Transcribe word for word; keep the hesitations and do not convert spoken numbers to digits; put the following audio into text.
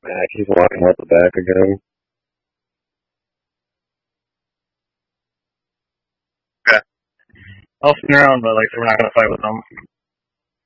back. He's walking out the back again. Okay. I'll spin around, but like, so we're not gonna fight with him.